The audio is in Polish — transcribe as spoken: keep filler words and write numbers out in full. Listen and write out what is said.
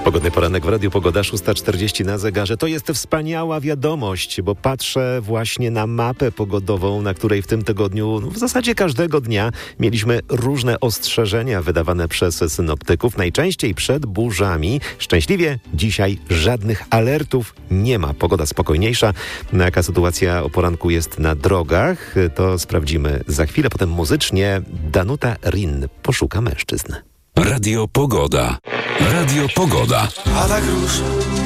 Pogodny poranek w Radiu Pogoda, szósta czterdzieści na zegarze. To jest wspaniała wiadomość, bo patrzę właśnie na mapę pogodową, na której w tym tygodniu, no w zasadzie każdego dnia, mieliśmy różne ostrzeżenia wydawane przez synoptyków, najczęściej przed burzami. Szczęśliwie dzisiaj żadnych alertów nie ma. Pogoda spokojniejsza. No, jaka sytuacja o poranku jest na drogach, to sprawdzimy za chwilę. Potem muzycznie Danuta Rin poszuka mężczyzn. Radio Pogoda. Radio Pogoda. A tak już